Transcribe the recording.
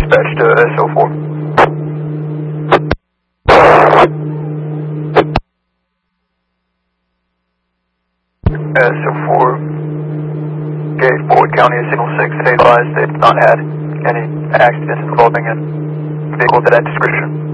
dispatch to SO4. SO4, Gage, Boyd County, Signal 6, they advised they've not had any accidents involving a vehicle of that description.